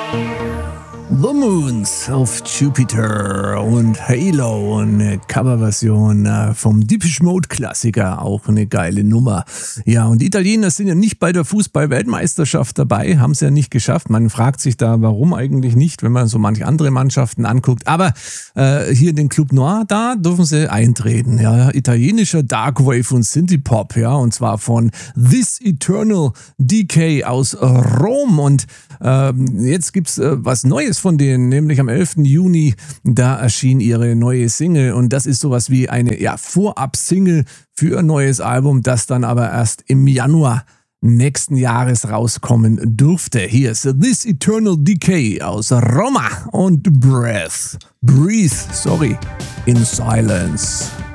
The Moons of Jupiter und Halo, eine Coverversion vom Depeche Mode Klassiker, auch eine geile Nummer. Ja, und die Italiener sind ja nicht bei der Fußball-Weltmeisterschaft dabei, haben es ja nicht geschafft. Man fragt sich da, warum eigentlich nicht, wenn man so manche andere Mannschaften anguckt. Aber hier in den Club Noir, da dürfen sie eintreten. Ja, italienischer Darkwave und Synthie-Pop, ja, und zwar von This Eternal Decay aus Rom. Und jetzt gibt's was Neues von denen, nämlich am 11. Juni, da erschien ihre neue Single und das ist sowas wie eine Vorab-Single für ein neues Album, das dann aber erst im Januar nächsten Jahres rauskommen dürfte. Hier ist This Eternal Decay aus Roma und Breathe in Silence.